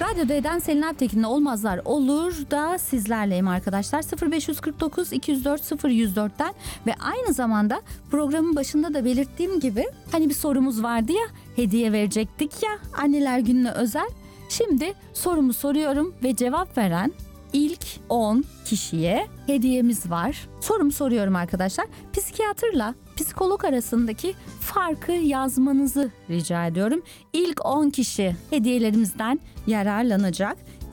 Radyoda Eden Selin Alptekin'le Olmazlar Olur da sizlerleyim arkadaşlar. 0549 204 0104'ten ve aynı zamanda programın başında da belirttiğim gibi hani bir sorumuz vardı ya, hediye verecektik ya anneler gününe özel. Şimdi sorumu soruyorum ve cevap veren ilk 10 kişiye hediyemiz var. Sorumu soruyorum arkadaşlar. Psikiyatrla psikolog arasındaki farkı yazmanızı rica ediyorum. İlk 10 kişi hediyelerimizden yararlanacak.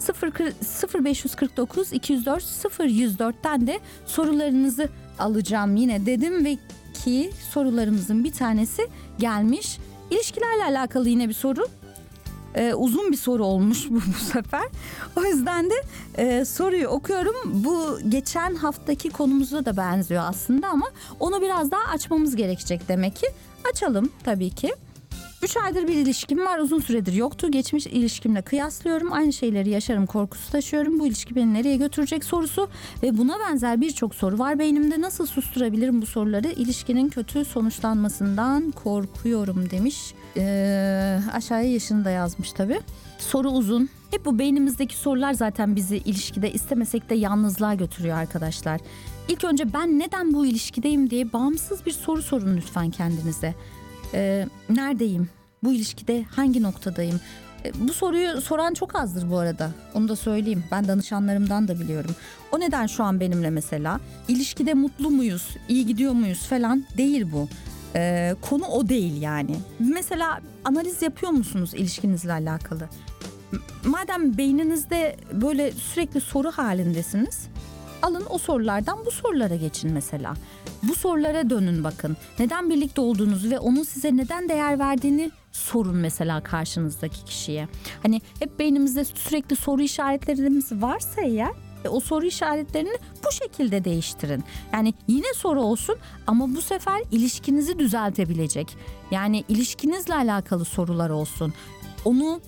0549 204 0104'ten de sorularınızı alacağım yine dedim ve ki sorularımızın bir tanesi gelmiş. İlişkilerle alakalı yine bir soru. Uzun bir soru olmuş bu sefer. O yüzden de soruyu okuyorum. Bu geçen haftaki konumuza da benziyor aslında ama onu biraz daha açmamız gerekecek demek ki. Açalım tabii ki. 3 aydır bir ilişkim var. Uzun süredir yoktu. Geçmiş ilişkimle kıyaslıyorum. Aynı şeyleri yaşarım korkusu taşıyorum. Bu ilişki beni nereye götürecek sorusu ve buna benzer birçok soru var beynimde. Nasıl susturabilirim bu soruları? İlişkinin kötü sonuçlanmasından korkuyorum demiş. Aşağıya yaşını da yazmış tabii. Soru uzun. Hep bu beynimizdeki sorular zaten bizi ilişkide istemesek de yalnızlığa götürüyor arkadaşlar. İlk önce ben neden bu ilişkideyim diye bağımsız bir soru sorun lütfen kendinize. Neredeyim? Bu ilişkide hangi noktadayım? Bu soruyu soran çok azdır bu arada. Onu da söyleyeyim. Ben danışanlarımdan da biliyorum. O neden şu an benimle mesela? İlişkide mutlu muyuz? İyi gidiyor muyuz falan değil bu. Konu o değil yani. Mesela analiz yapıyor musunuz ilişkinizle alakalı? Madem beyninizde böyle sürekli soru halindesiniz, alın o sorulardan bu sorulara geçin mesela. Bu sorulara dönün bakın. Neden birlikte olduğunuzu ve onun size neden değer verdiğini sorun mesela karşınızdaki kişiye. Hani hep beynimizde sürekli soru işaretlerimiz varsa eğer o soru işaretlerini bu şekilde değiştirin. Yani yine soru olsun ama bu sefer ilişkinizi düzeltebilecek. Yani ilişkinizle alakalı sorular olsun. Onu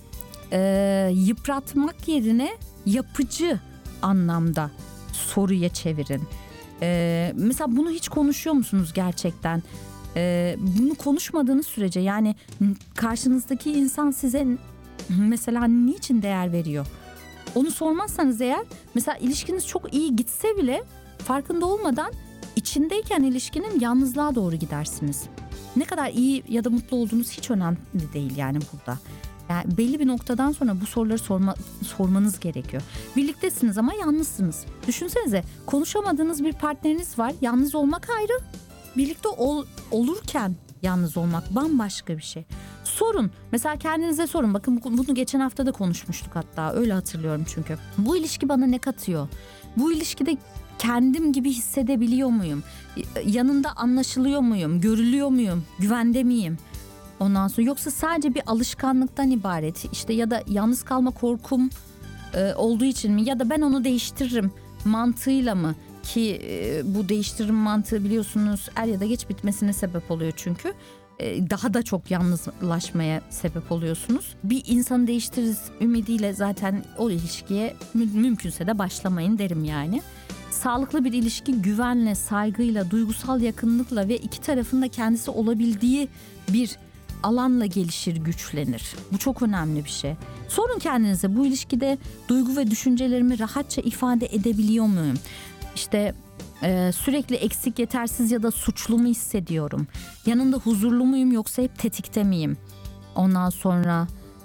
yıpratmak yerine yapıcı anlamda soruya çevirin. Mesela bunu hiç konuşuyor musunuz gerçekten? Bunu konuşmadığınız sürece yani karşınızdaki insan size mesela niçin değer veriyor? Onu sormazsanız eğer mesela ilişkiniz çok iyi gitse bile farkında olmadan içindeyken ilişkinin yalnızlığa doğru gidersiniz. Ne kadar iyi ya da mutlu olduğunuz hiç önemli değil yani burada. Yani belli bir noktadan sonra bu soruları sormanız gerekiyor. Birliktesiniz ama yalnızsınız. Düşünsenize konuşamadığınız bir partneriniz var. Yalnız olmak ayrı. Birlikte olurken yalnız olmak bambaşka bir şey. Sorun. Mesela kendinize sorun. Bakın bunu geçen hafta da konuşmuştuk hatta. Öyle hatırlıyorum çünkü. Bu ilişki bana ne katıyor? Bu ilişkide kendim gibi hissedebiliyor muyum? Yanında anlaşılıyor muyum? Görülüyor muyum? Güvende miyim? Ondan sonra yoksa sadece bir alışkanlıktan ibaret işte ya da yalnız kalma korkum olduğu için mi ya da ben onu değiştiririm mantığıyla mı ki bu değiştiririm mantığı biliyorsunuz er ya da geç bitmesine sebep oluyor çünkü daha da çok yalnızlaşmaya sebep oluyorsunuz. Bir insanı değiştiririz ümidiyle zaten o ilişkiye mümkünse de başlamayın derim yani. Sağlıklı bir ilişki güvenle, saygıyla, duygusal yakınlıkla ve iki tarafın da kendisi olabildiği bir alanla gelişir, güçlenir. Bu çok önemli bir şey. Sorun kendinize bu ilişkide duygu ve düşüncelerimi rahatça ifade edebiliyor muyum? İşte sürekli eksik, yetersiz ya da suçlu mu hissediyorum? Yanında huzurlu muyum yoksa hep tetikte miyim? Ondan sonra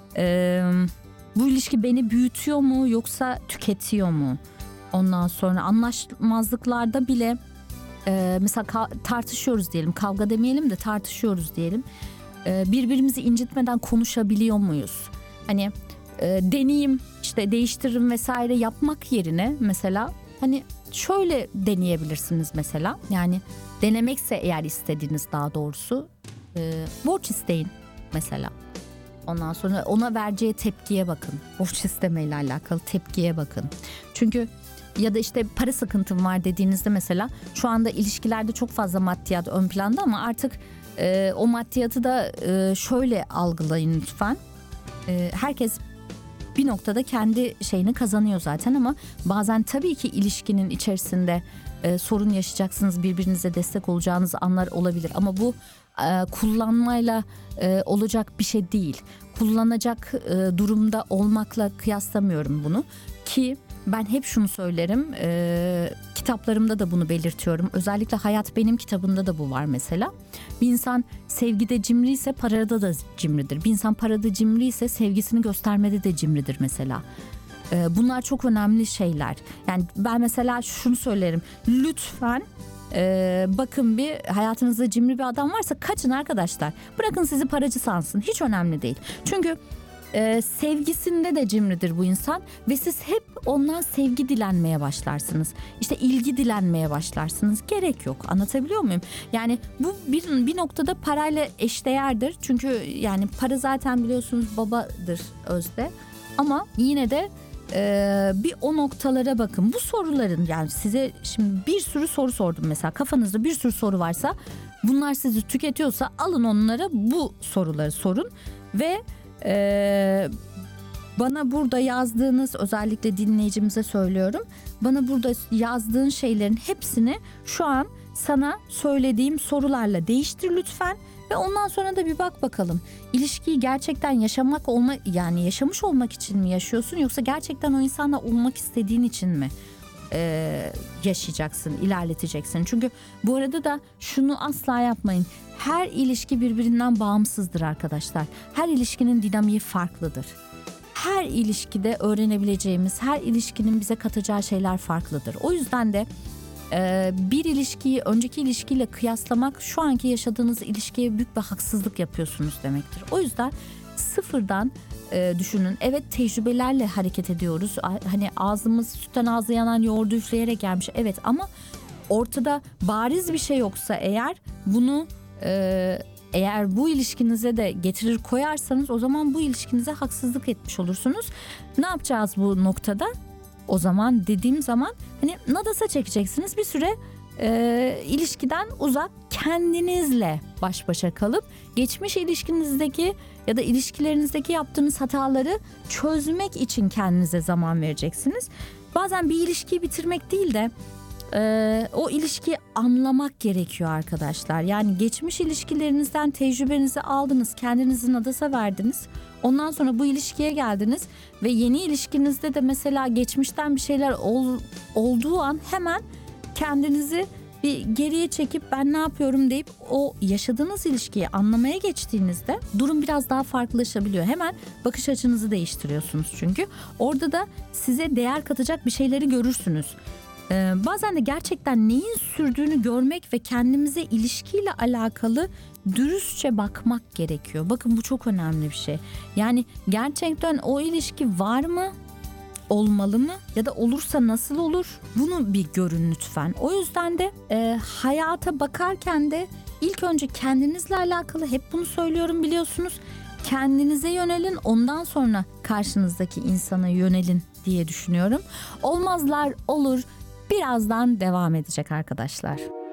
bu ilişki beni büyütüyor mu yoksa tüketiyor mu? Ondan sonra anlaşmazlıklarda bile mesela tartışıyoruz diyelim, kavga demeyelim de tartışıyoruz diyelim. Birbirimizi incitmeden konuşabiliyor muyuz? Hani deneyeyim işte değiştiririm vesaire yapmak yerine mesela hani şöyle deneyebilirsiniz mesela. Yani denemekse eğer istediğiniz daha doğrusu borç isteyin mesela. Ondan sonra ona vereceği tepkiye bakın. Borç istemeyle alakalı tepkiye bakın. Çünkü ya da işte para sıkıntım var dediğinizde mesela şu anda ilişkilerde çok fazla maddiyat ön planda ama artık o maddiyatı da şöyle algılayın lütfen. Herkes bir noktada kendi şeyini kazanıyor zaten ama bazen tabii ki ilişkinin içerisinde sorun yaşayacaksınız, birbirinize destek olacağınız anlar olabilir ama bu kullanmayla olacak bir şey değil. Kullanacak durumda olmakla kıyaslamıyorum bunu ki ben hep şunu söylerim, kitaplarımda da bunu belirtiyorum. Özellikle Hayat Benim kitabında da bu var mesela. Bir insan sevgide cimri ise parada da cimridir. Bir insan parada cimri ise sevgisini göstermede de cimridir mesela. Bunlar çok önemli şeyler. Yani ben mesela şunu söylerim. Lütfen bakın, bir hayatınızda cimri bir adam varsa kaçın arkadaşlar. Bırakın sizi paracı sansın. Hiç önemli değil. Çünkü sevgisinde de cimridir bu insan ve siz hep ondan sevgi dilenmeye başlarsınız. İşte ilgi dilenmeye başlarsınız. Gerek yok. Anlatabiliyor muyum? Yani bu bir noktada parayla eşdeğerdir. Çünkü yani para zaten biliyorsunuz babadır özde. Ama yine de bir o noktalara bakın. Bu soruların, yani size şimdi bir sürü soru sordum mesela. Kafanızda bir sürü soru varsa, bunlar sizi tüketiyorsa alın onlara, bu soruları sorun ve bana burada yazdığınız, özellikle dinleyicimize söylüyorum, bana burada yazdığın şeylerin hepsini şu an sana söylediğim sorularla değiştir lütfen ve ondan sonra da bir bak bakalım, ilişkiyi gerçekten yaşamış olmak için mi yaşıyorsun, yoksa gerçekten o insanla olmak istediğin için mi yaşayacaksın, ilerleteceksin? Çünkü bu arada da şunu asla yapmayın. Her ilişki birbirinden bağımsızdır arkadaşlar. Her ilişkinin dinamiği farklıdır. Her ilişkide öğrenebileceğimiz, her ilişkinin bize katacağı şeyler farklıdır. O yüzden de bir ilişkiyi önceki ilişkiyle kıyaslamak, şu anki yaşadığınız ilişkiye büyük bir haksızlık yapıyorsunuz demektir. O yüzden sıfırdan düşünün. Evet, tecrübelerle hareket ediyoruz. Hani ağzımız sütten ağzı yanan yoğurdu üfleyerek gelmiş. Evet, ama ortada bariz bir şey yoksa eğer, bunu eğer bu ilişkinize de getirir koyarsanız, o zaman bu ilişkinize haksızlık etmiş olursunuz. Ne yapacağız bu noktada? O zaman dediğim zaman hani nadasa çekeceksiniz, bir süre ilişkiden uzak, kendinizle baş başa kalıp geçmiş ilişkinizdeki ya da ilişkilerinizdeki yaptığınız hataları çözmek için kendinize zaman vereceksiniz. Bazen bir ilişkiyi bitirmek değil de o ilişkiyi anlamak gerekiyor arkadaşlar. Yani geçmiş ilişkilerinizden tecrübenizi aldınız, kendinizi nadasa verdiniz. Ondan sonra bu ilişkiye geldiniz ve yeni ilişkinizde de mesela geçmişten bir şeyler olduğu an hemen kendinizi bir geriye çekip ben ne yapıyorum deyip o yaşadığınız ilişkiyi anlamaya geçtiğinizde durum biraz daha farklılaşabiliyor. Hemen bakış açınızı değiştiriyorsunuz çünkü. Orada da size değer katacak bir şeyleri görürsünüz. Bazen de gerçekten neyin sürdüğünü görmek ve kendimize ilişkiyle alakalı dürüstçe bakmak gerekiyor. Bakın, bu çok önemli bir şey. Yani gerçekten o ilişki var mı? Olmalı mı? Ya da olursa nasıl olur? Bunu bir görün lütfen. O yüzden de hayata bakarken de ilk önce kendinizle alakalı, hep bunu söylüyorum biliyorsunuz. Kendinize yönelin, ondan sonra karşınızdaki insana yönelin diye düşünüyorum. Olmazlar olur. Birazdan devam edecek arkadaşlar.